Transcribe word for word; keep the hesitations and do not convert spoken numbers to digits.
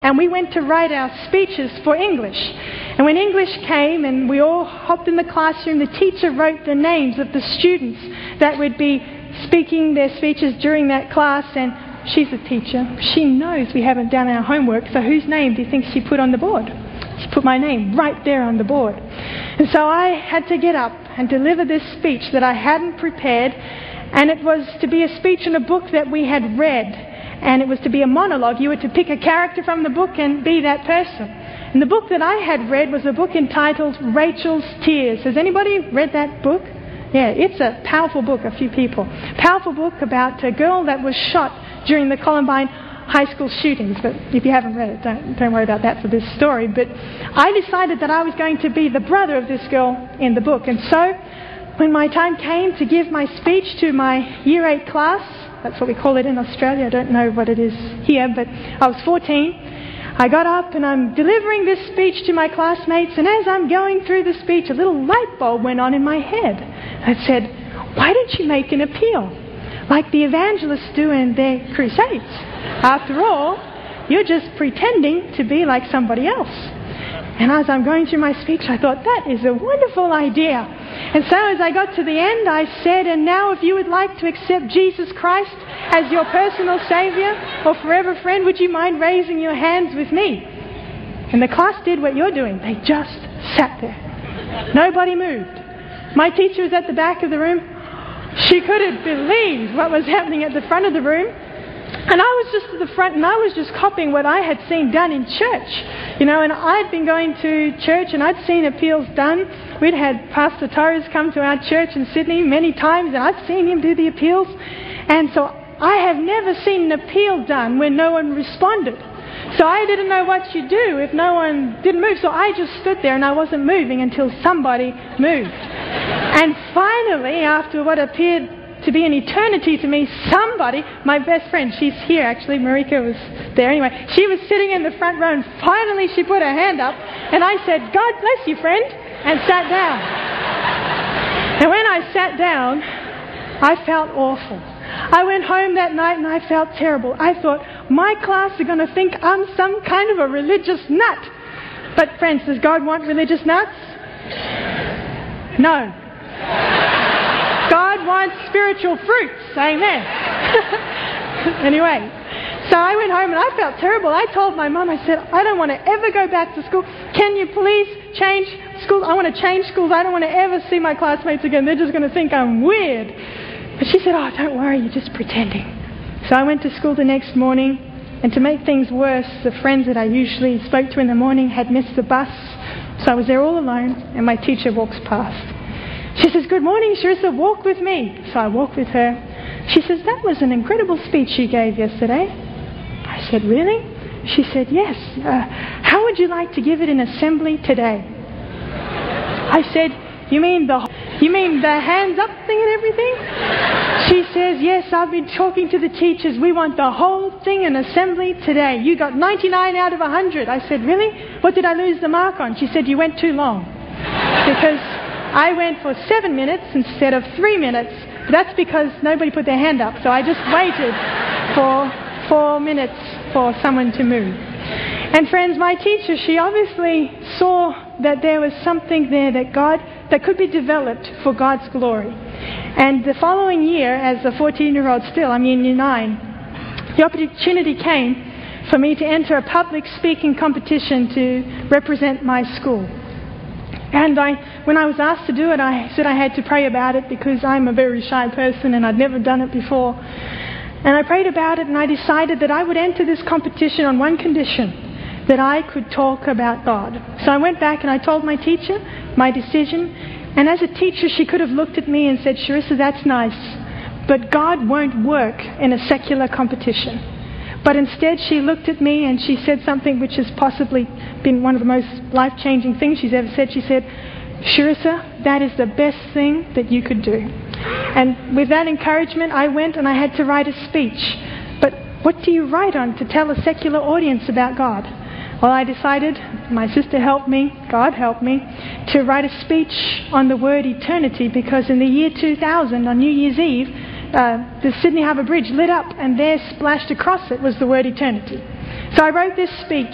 and we went to write our speeches for English. And when English came and we all hopped in the classroom, the teacher wrote the names of the students that would be speaking their speeches during that class. And she's a teacher. She knows we haven't done our homework, so whose name do you think she put on the board? She put my name right there on the board. And so I had to get up and deliver this speech that I hadn't prepared. And it was to be a speech in a book that we had read. And it was to be a monologue. You were to pick a character from the book and be that person. And the book that I had read was a book entitled Rachel's Tears. Has anybody read that book? Yeah, it's a powerful book, a few people. Powerful book about a girl that was shot during the Columbine high school shootings. But if you haven't read it, don't, don't worry about that for this story. But I decided that I was going to be the brother of this girl in the book. And so when my time came to give my speech to my year eight class, that's what we call it in Australia. I don't know what it is here, but I was fourteen. I got up and I'm delivering this speech to my classmates, and as I'm going through the speech, a little light bulb went on in my head. It said, why don't you make an appeal like the evangelists do in their crusades? After all, you're just pretending to be like somebody else. And as I'm going through my speech, I thought, that is a wonderful idea. And so as I got to the end, I said, and now if you would like to accept Jesus Christ as your personal Saviour or forever friend, would you mind raising your hands with me? And the class did what you're doing. They just sat there. Nobody moved. My teacher was at the back of the room. She couldn't believe what was happening at the front of the room. And I was just at the front, and I was just copying what I had seen done in church. You know, and I'd been going to church, and I'd seen appeals done. We'd had Pastor Torres come to our church in Sydney many times, and I'd seen him do the appeals. And so I have never seen an appeal done when no one responded. So I didn't know what you do if no one didn't move. So I just stood there, and I wasn't moving until somebody moved. And finally, after what appeared to be an eternity to me, somebody, my best friend, she's here actually, Marika was there anyway, she was sitting in the front row, and finally she put her hand up, and I said, God bless you, friend, and sat down. And when I sat down, I felt awful. I went home that night and I felt terrible. I thought, my class are going to think I'm some kind of a religious nut. But friends, does God want religious nuts? No. God wants spiritual fruits. Amen. Anyway, so I went home and I felt terrible. I told my mum, I said, I don't want to ever go back to school. Can you please change schools? I want to change schools. I don't want to ever see my classmates again. They're just going to think I'm weird. But she said, oh, don't worry, you're just pretending. So I went to school the next morning, and to make things worse, the friends that I usually spoke to in the morning had missed the bus. So I was there all alone, and my teacher walks past. She says, good morning, Sharissa, walk with me. So I walk with her. She says, that was an incredible speech you gave yesterday. I said, really? She said, yes. Uh, how would you like to give it in assembly today? I said, you mean the you mean the hands up thing and everything? She says, yes, I've been talking to the teachers. We want the whole thing in assembly today. You got ninety-nine out of one hundred. I said, really? What did I lose the mark on? She said, you went too long. Because I went for seven minutes instead of three minutes. That's because nobody put their hand up. So I just waited for four minutes for someone to move. And friends, my teacher, she obviously saw that there was something there that God, that could be developed for God's glory. And the following year, as a fourteen-year-old still, I'm in year nine, the opportunity came for me to enter a public speaking competition to represent my school. And I, when I was asked to do it, I said I had to pray about it because I'm a very shy person and I'd never done it before. And I prayed about it, and I decided that I would enter this competition on one condition, that I could talk about God. So I went back and I told my teacher my decision. And as a teacher, she could have looked at me and said, Sharissa, that's nice, but God won't work in a secular competition. But instead, she looked at me and she said something which has possibly been one of the most life-changing things she's ever said. She said, Sharissa, that is the best thing that you could do. And with that encouragement, I went and I had to write a speech. But what do you write on to tell a secular audience about God? Well, I decided, my sister helped me, God helped me, to write a speech on the word eternity, because in the year two thousand, on New Year's Eve, uh, the Sydney Harbour Bridge lit up, and there splashed across it was the word eternity. So I wrote this speech,